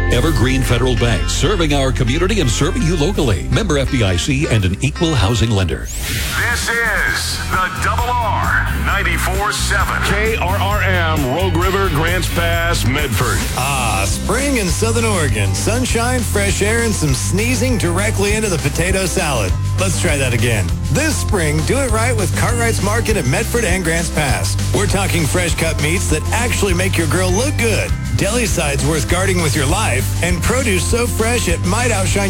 Evergreen Federal Bank, serving our community and serving you locally. Member FDIC and an equal housing lender. This is the Double R 94.7 KRRM, Rogue River, Grants Pass, Medford. Spring in Southern Oregon. Sunshine, fresh air, and some sneezing directly into the potato salad. Let's try that again. This spring, do it right with Cartwright's Market at Medford and Grants Pass. We're talking fresh cut meats that actually make your girl look good. Deli sides worth guarding with your life, and produce so fresh it might outshine